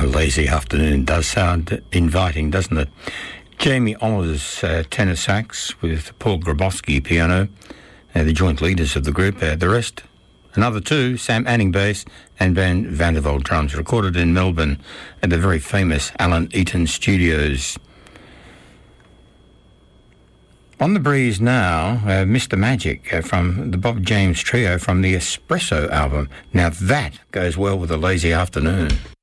lazy afternoon does sound inviting, doesn't it? Jamie Oliver's tenor sax with Paul Grabowski piano, the joint leaders of the group. The rest, another two, Sam Anning bass and Ben Vandervold drums, recorded in Melbourne at the very famous Alan Eaton Studios. On the breeze now, Mr. Magic from the Bob James Trio from the Espresso album. Now that goes well with a lazy afternoon.